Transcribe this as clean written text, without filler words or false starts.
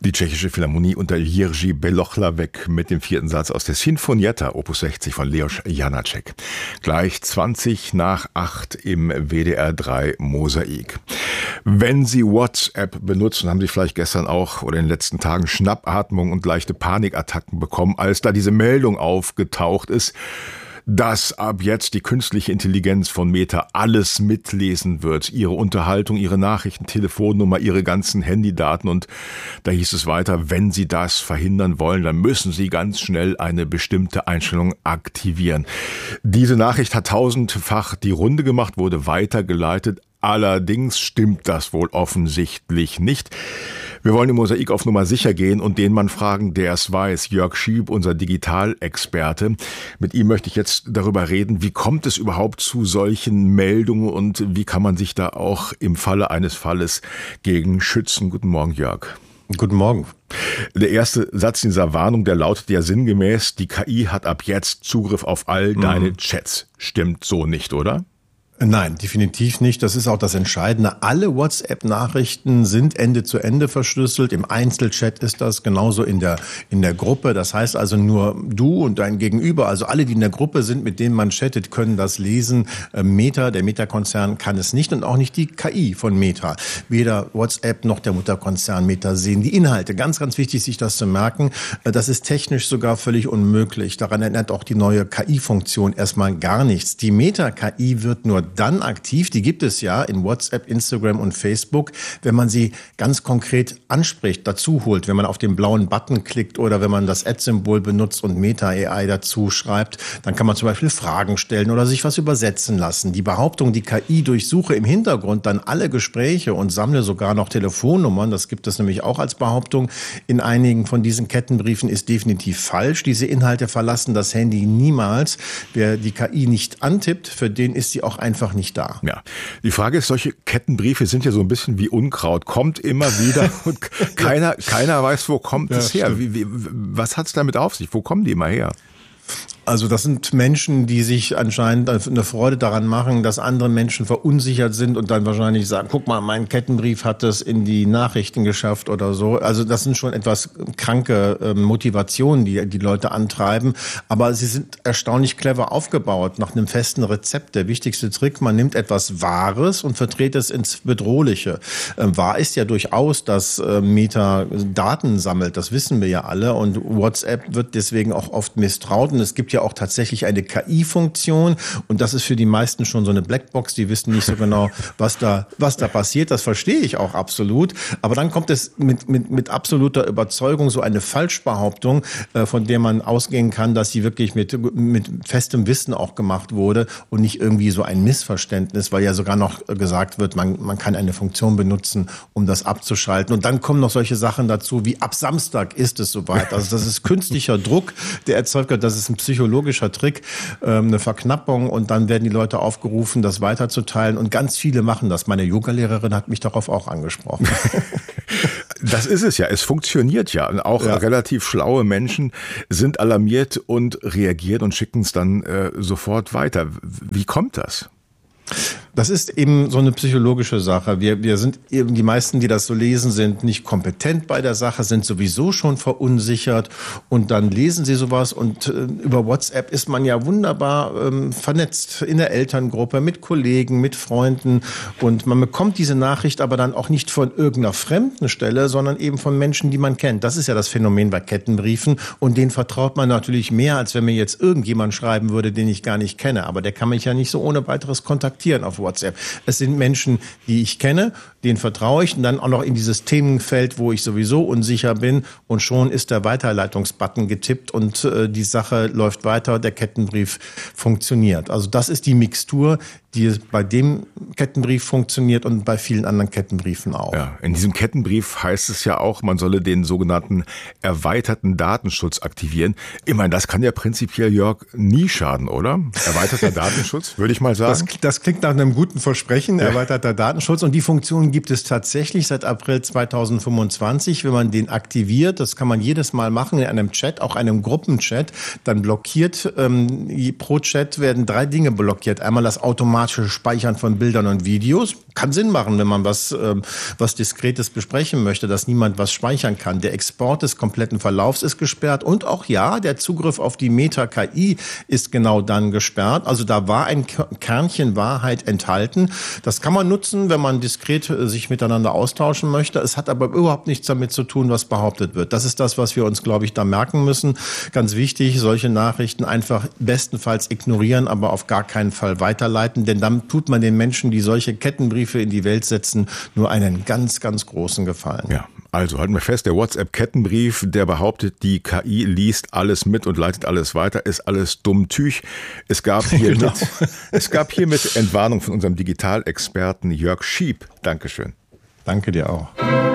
Die tschechische Philharmonie unter Jiří Belohlavek mit dem 4. Satz aus der Sinfonietta, Opus 60 von Leos Janáček. Gleich 20:20 im WDR 3 Mosaik. Wenn Sie WhatsApp benutzen, haben Sie vielleicht gestern auch oder in den letzten Tagen Schnappatmung und leichte Panikattacken bekommen, als da diese Meldung aufgetaucht ist, dass ab jetzt die künstliche Intelligenz von Meta alles mitlesen wird. Ihre Unterhaltung, Ihre Nachrichten, Telefonnummer, Ihre ganzen Handydaten. Und da hieß es weiter, wenn Sie das verhindern wollen, dann müssen Sie ganz schnell eine bestimmte Einstellung aktivieren. Diese Nachricht hat tausendfach die Runde gemacht, wurde weitergeleitet. Allerdings stimmt das wohl offensichtlich nicht. Wir wollen im Mosaik auf Nummer sicher gehen und den Mann fragen, der es weiß, Jörg Schieb, unser Digitalexperte. Mit ihm möchte ich jetzt darüber reden, wie kommt es überhaupt zu solchen Meldungen und wie kann man sich da auch im Falle eines Falles gegen schützen. Guten Morgen, Jörg. Guten Morgen. Der erste Satz dieser Warnung, der lautet ja sinngemäß, die KI hat ab jetzt Zugriff auf all deine Chats. Stimmt so nicht, oder? Nein, definitiv nicht. Das ist auch das Entscheidende. Alle WhatsApp-Nachrichten sind Ende zu Ende verschlüsselt. Im Einzelchat ist das genauso in der Gruppe. Das heißt also nur du und dein Gegenüber, also alle, die in der Gruppe sind, mit denen man chattet, können das lesen. Meta, der Meta-Konzern, kann es nicht und auch nicht die KI von Meta. Weder WhatsApp noch der Mutterkonzern Meta sehen die Inhalte. Ganz, ganz wichtig, sich das zu merken. Das ist technisch sogar völlig unmöglich. Daran erinnert auch die neue KI-Funktion erstmal gar nichts. Die Meta-KI wird nur dann aktiv, die gibt es ja in WhatsApp, Instagram und Facebook, wenn man sie ganz konkret anspricht, dazu holt, wenn man auf den blauen Button klickt oder wenn man das Ad-Symbol benutzt und Meta-AI dazu schreibt, dann kann man zum Beispiel Fragen stellen oder sich was übersetzen lassen. Die Behauptung, die KI durchsuche im Hintergrund dann alle Gespräche und sammle sogar noch Telefonnummern, das gibt es nämlich auch als Behauptung in einigen von diesen Kettenbriefen, ist definitiv falsch. Diese Inhalte verlassen das Handy niemals. Wer die KI nicht antippt, für den ist sie auch einfach nicht da. Ja, die Frage ist, solche Kettenbriefe sind ja so ein bisschen wie Unkraut, kommt immer wieder und keiner weiß, wo kommt es her. Was hat es damit auf sich? Wo kommen die immer her? Also das sind Menschen, die sich anscheinend eine Freude daran machen, dass andere Menschen verunsichert sind und dann wahrscheinlich sagen, guck mal, mein Kettenbrief hat es in die Nachrichten geschafft oder so. Also das sind schon etwas kranke Motivationen, die die Leute antreiben. Aber sie sind erstaunlich clever aufgebaut, nach einem festen Rezept. Der wichtigste Trick, man nimmt etwas Wahres und verdreht es ins Bedrohliche. Wahr ist ja durchaus, dass Meta Daten sammelt, das wissen wir ja alle. Und WhatsApp wird deswegen auch oft misstraut. Und es gibt ja auch tatsächlich eine KI-Funktion und das ist für die meisten schon so eine Blackbox, die wissen nicht so genau, was da passiert, das verstehe ich auch absolut, aber dann kommt es mit absoluter Überzeugung so eine Falschbehauptung, von der man ausgehen kann, dass sie wirklich mit festem Wissen auch gemacht wurde und nicht irgendwie so ein Missverständnis, weil ja sogar noch gesagt wird, man kann eine Funktion benutzen, um das abzuschalten und dann kommen noch solche Sachen dazu, wie ab Samstag ist es soweit, also das ist künstlicher Druck, der erzeugt wird, das ist ein psychologischer Trick, eine Verknappung und dann werden die Leute aufgerufen, das weiterzuteilen und ganz viele machen das. Meine Yogalehrerin hat mich darauf auch angesprochen. Das ist es ja, es funktioniert ja. Und auch relativ schlaue Menschen sind alarmiert und reagieren und schicken es dann sofort weiter. Wie kommt das? Das ist eben so eine psychologische Sache. Wir sind eben, die meisten, die das so lesen, sind nicht kompetent bei der Sache, sind sowieso schon verunsichert und dann lesen sie sowas und über WhatsApp ist man ja wunderbar vernetzt in der Elterngruppe, mit Kollegen, mit Freunden und man bekommt diese Nachricht aber dann auch nicht von irgendeiner fremden Stelle, sondern eben von Menschen, die man kennt. Das ist ja das Phänomen bei Kettenbriefen und denen vertraut man natürlich mehr, als wenn mir jetzt irgendjemand schreiben würde, den ich gar nicht kenne. Aber der kann mich ja nicht so ohne weiteres kontaktieren auf WhatsApp. Es sind Menschen, die ich kenne, denen vertraue ich und dann auch noch in dieses Themenfeld, wo ich sowieso unsicher bin und schon ist der Weiterleitungsbutton getippt und die Sache läuft weiter, der Kettenbrief funktioniert. Also das ist die Mixtur, die bei dem Kettenbrief funktioniert und bei vielen anderen Kettenbriefen auch. Ja, in diesem Kettenbrief heißt es ja auch, man solle den sogenannten erweiterten Datenschutz aktivieren. Ich meine, das kann ja prinzipiell, Jörg, nie schaden, oder? Erweiterter Datenschutz, würde ich mal sagen. Das klingt nach einem guten Versprechen, erweiterter Datenschutz. Und die Funktion gibt es tatsächlich seit April 2025. Wenn man den aktiviert, das kann man jedes Mal machen in einem Chat, auch einem Gruppenchat, dann blockiert, pro Chat werden 3 Dinge blockiert. Einmal das automatische Speichern von Bildern und Videos. kann Sinn machen, wenn man was Diskretes besprechen möchte, dass niemand was speichern kann. Der Export des kompletten Verlaufs ist gesperrt und auch der Zugriff auf die Meta-KI ist genau dann gesperrt. Also da war ein Kernchen Wahrheit enthalten. Das kann man nutzen, wenn man diskret sich miteinander austauschen möchte. Es hat aber überhaupt nichts damit zu tun, was behauptet wird. Das ist das, was wir uns, glaube ich, da merken müssen. Ganz wichtig, solche Nachrichten einfach bestenfalls ignorieren, aber auf gar keinen Fall weiterleiten, denn dann tut man den Menschen, die solche Kettenbriefe in die Welt setzen, nur einen ganz, ganz großen Gefallen. Ja, also halten wir fest, der WhatsApp-Kettenbrief, der behauptet, die KI liest alles mit und leitet alles weiter, ist alles Dummtüch. Es gab hiermit Entwarnung von unserem Digitalexperten Jörg Schieb. Dankeschön. Danke dir auch.